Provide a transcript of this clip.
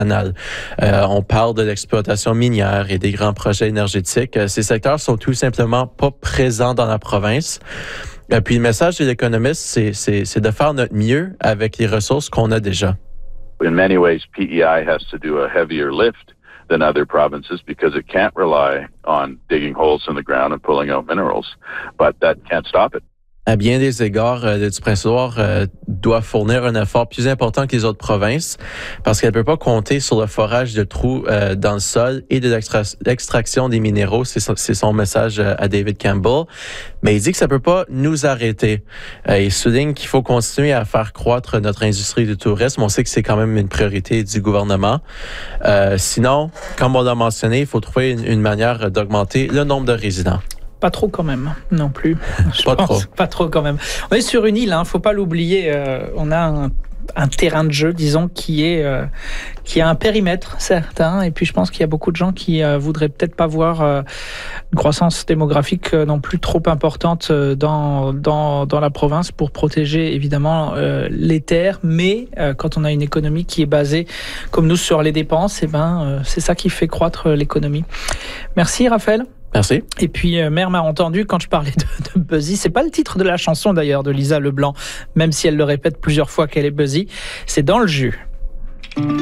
On parle de l'exploitation minière et des grands projets énergétiques. Ces secteurs sont tout simplement pas présents dans la province. Puis le message de l'économiste, c'est de faire notre mieux avec les ressources qu'on a déjà. In many ways, PEI has to do a heavier lift than other provinces because it can't rely on digging holes in the ground and pulling out minerals, but that can't stop it. À bien des égards, le Prince-Édouard doit fournir un effort plus important que les autres provinces parce qu'elle ne peut pas compter sur le forage de trous dans le sol et de l'extraction des minéraux. C'est son message à David Campbell. Mais il dit que ça ne peut pas nous arrêter. Il souligne qu'il faut continuer à faire croître notre industrie du tourisme. On sait que c'est quand même une priorité du gouvernement. Sinon, comme on l'a mentionné, il faut trouver une manière d'augmenter le nombre de résidents. Pas trop quand même, non plus. Pas trop quand même. On est sur une île, faut pas l'oublier. On a un terrain de jeu, disons, qui a un périmètre certain. Et puis je pense qu'il y a beaucoup de gens qui voudraient peut-être pas voir une croissance démographique non plus trop importante dans la province pour protéger évidemment les terres. Mais quand on a une économie qui est basée comme nous sur les dépenses, c'est ça qui fait croître l'économie. Merci Raphaël. Merci. Et puis, Mère m'a entendu quand je parlais de Buzzy. C'est pas le titre de la chanson d'ailleurs de Lisa Leblanc, même si elle le répète plusieurs fois qu'elle est Buzzy. C'est dans le jus.